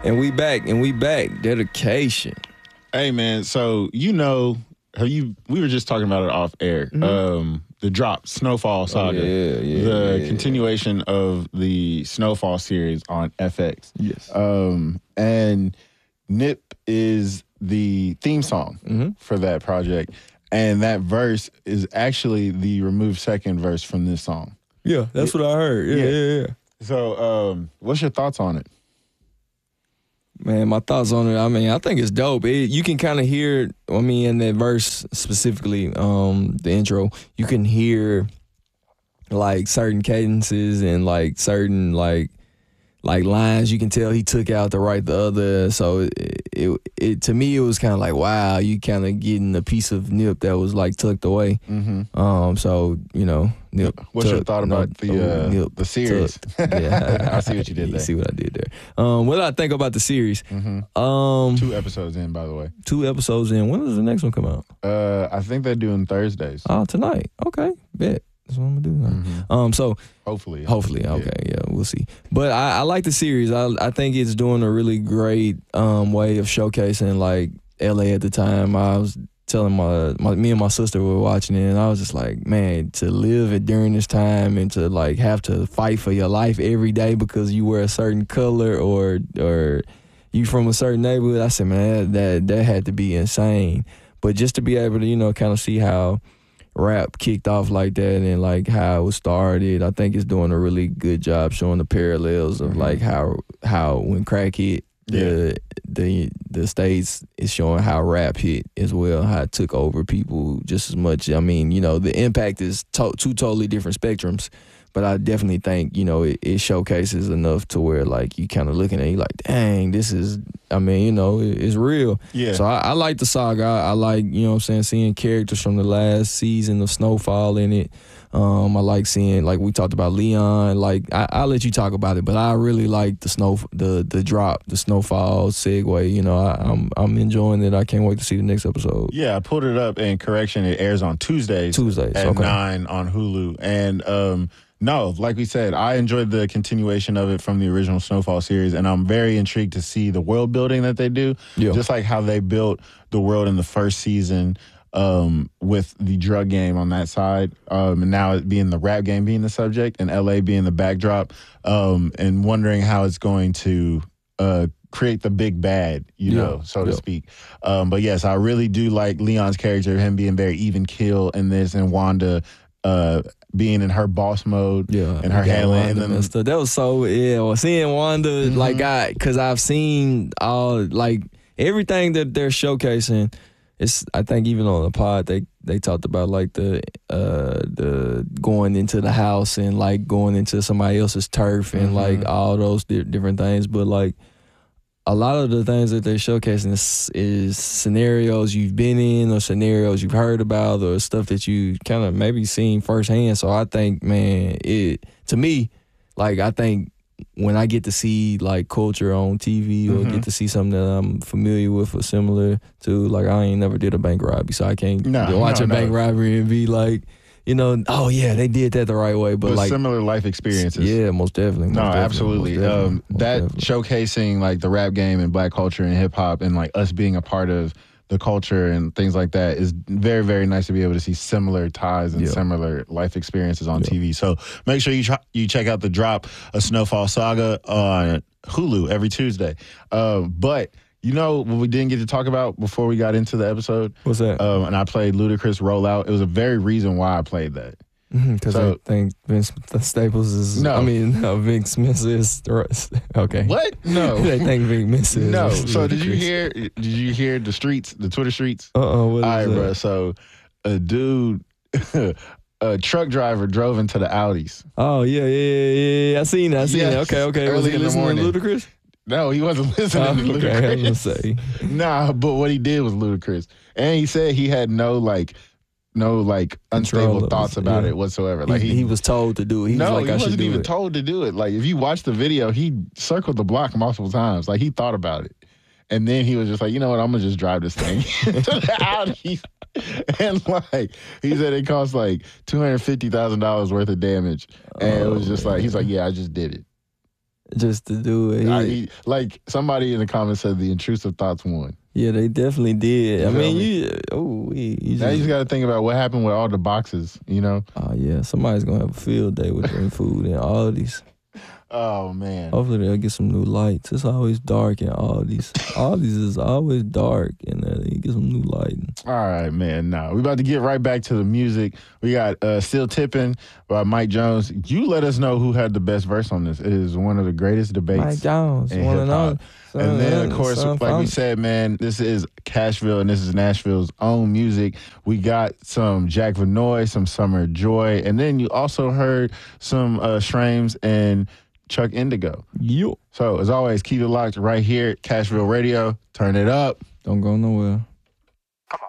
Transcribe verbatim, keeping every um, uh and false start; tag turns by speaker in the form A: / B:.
A: And we back, and we back. Dedication.
B: Hey, man, so you know, have you? we were just talking about it off air. Mm-hmm. Um, the drop, Snowfall Saga.
A: Oh, yeah, yeah,
B: the
A: yeah,
B: continuation yeah. of the Snowfall series on F X.
A: Yes.
B: Um, and Nip is the theme song mm-hmm. for that project. And that verse is actually the removed second verse from this song.
A: Yeah, that's yeah. what I heard. Yeah, yeah, yeah. yeah.
B: So, um, what's your thoughts on it?
A: Man, my thoughts on it, I mean, I think it's dope. It, you can kind of hear, I mean, in that verse specifically, um, the intro, you can hear, like, certain cadences and, like, certain, like, like lines. You can tell he took out to write the other. So, it, it, it to me, it was kind of like, wow, you kind of getting a piece of Nip that was, like, tucked away. Mm-hmm. Um, so, you know, Nip.
B: What's
A: tuck,
B: your thought about no, the uh, Nip, the series?
A: Yeah,
B: I see what you did there.
A: You see what I did there. Um, what did I think about the series?
B: Mm-hmm.
A: Um,
B: two episodes in, by the way.
A: Two episodes in. When does the next one come out?
B: Uh, I think they're doing Thursdays.
A: Oh, tonight. Okay, bet. That's what I'm gonna do now. Mm-hmm. Um, so
B: hopefully,
A: hopefully, okay, yeah, yeah we'll see. But I, I like the series. I I think it's doing a really great um way of showcasing like L A at the time. I was telling my, my me and my sister were watching it, and I was just like, man, to live it during this time and to like have to fight for your life every day because you wear a certain color or or you from a certain neighborhood. I said, man, that that, that had to be insane. But just to be able to, you know, kind of see how rap kicked off like that and like how it was started, I think it's doing a really good job showing the parallels of like how how when crack hit the yeah. the the States is showing how rap hit as well, how it took over people just as much. I mean, you know, the impact is to- two totally different spectrums, but I definitely think, you know, it, it showcases enough to where like you kind of looking at it, you like, dang, this is, I mean, you know, it, it's real.
B: Yeah.
A: So I, I like the saga. I, I like, you know what I'm saying, seeing characters from the last season of Snowfall in it. Um, I like seeing, like we talked about Leon. Like I, I'll let you talk about it, but I really like the snow, the the drop, the Snowfall segue. You know, I, I'm I'm enjoying it. I can't wait to see the next episode.
B: Yeah, I pulled it up. And correction, it airs on Tuesdays.
A: Tuesdays
B: at
A: okay.
B: nine on Hulu. And um, no, like we said, I enjoyed the continuation of it from the original Snowfall series, and I'm very intrigued to see the world building that they do.
A: Yeah.
B: Just like how they built the world in the first season. Um, with the drug game on that side, um, and now it being the rap game being the subject, and L A being the backdrop, um, and wondering how it's going to uh, create the big bad, you
A: yeah.
B: know, so
A: yeah.
B: to speak. Um, but yes, I really do like Leon's character, him being very even keel in this, and Wanda uh, being in her boss mode,
A: yeah,
B: and her handling. And then,
A: stuff. That was so yeah. Well, seeing Wanda mm-hmm. like I, because I've seen all like everything that they're showcasing. It's I think even on the pod they, they talked about like the uh, the going into the house and like going into somebody else's turf and mm-hmm. like all those di- different things. But like a lot of the things that they're showcasing is, is scenarios you've been in or scenarios you've heard about or stuff that you kind of maybe seen firsthand. So I think, man, it to me, like I think when I get to see like culture on T V or mm-hmm. get to see something that I'm familiar with or similar to, like I ain't never did a bank robbery, so I can't
B: no,
A: watch
B: no,
A: a
B: no.
A: bank robbery and be like, you know, oh yeah, they did that the right way. But
B: With
A: like
B: similar life experiences.
A: Yeah, most definitely. Most
B: no,
A: definitely,
B: absolutely.
A: most definitely,
B: um,
A: most
B: that
A: definitely.
B: showcasing like the rap game and black culture and hip hop and like us being a part of the culture and things like that is very, very nice to be able to see similar ties and
A: yeah.
B: similar life experiences on
A: yeah.
B: T V. So make sure you try, you check out the drop of Snowfall Saga on Hulu every Tuesday. Uh, but you know what we didn't get to talk about before we got into the episode?
A: What's that?
B: Um, and I played Ludacris Rollout. It was a very reason why I played that.
A: Because
B: so,
A: I think Vince Staples is,
B: no.
A: I mean, no, Vince Smith is, okay.
B: What? No.
A: They think Vince Smith is.
B: No. So did you hear, did you hear the streets, the Twitter streets?
A: Uh-uh, what is
B: All right,
A: that?
B: bro. So a dude, a truck driver drove into the Audis.
A: Oh, yeah, yeah, yeah, yeah. I seen that. I seen
B: yes.
A: that. Okay, okay. Was
B: Early
A: he
B: in the
A: listening
B: morning.
A: to Ludacris?
B: No, he wasn't listening
A: oh,
B: to
A: okay,
B: Ludacris.
A: I was gonna say.
B: Nah, but what he did was Ludacris. And he said he had no, like, no like unstable
A: Control
B: thoughts
A: of,
B: about
A: yeah.
B: it whatsoever. Like
A: he,
B: he,
A: he was told to do it. He
B: no,
A: was like,
B: he
A: I
B: wasn't
A: should do
B: even
A: it.
B: told to do it. Like if you watch the video, he circled the block multiple times. Like he thought about it, and then he was just like, you know what, I'm gonna just drive this thing to the Audi. And like he said, it cost like two hundred fifty thousand dollars worth of damage, and oh, it was just man. like he's like, yeah, I just did it.
A: just to do it.
B: I,
A: He-
B: like somebody in the comments said, the intrusive thoughts won.
A: yeah, they definitely did.
B: You
A: I
B: feel
A: mean,
B: me?
A: you. Oh, he, you
B: Now you
A: just.
B: just got to think about what happened with all the boxes. You know?
A: Oh yeah, somebody's gonna have a field day with their food and all these.
B: Oh man.
A: Hopefully they'll get some new lights. It's always dark in all these. All these is always dark, and uh, they get some new lighting.
B: All right, man. Now we about to get right back to the music. We got uh, "Still Tipping" by Mike Jones. You let us know who had the best verse on this. It is one of the greatest debates.
A: Mike Jones,
B: in
A: one and
B: hip-hop.
A: only. Son,
B: And then, of
A: uh,
B: course,
A: son
B: like we
A: fountain.
B: said, man, this is Cashville and this is Nashville's own music. We got some Jack Vanoy, some Summer Joy, and then you also heard some uh, Shrames and Chuck Indigo.
A: Yo,
B: So, as always, keep it locked right here at Cashville Radio. Turn it up.
A: don't go nowhere.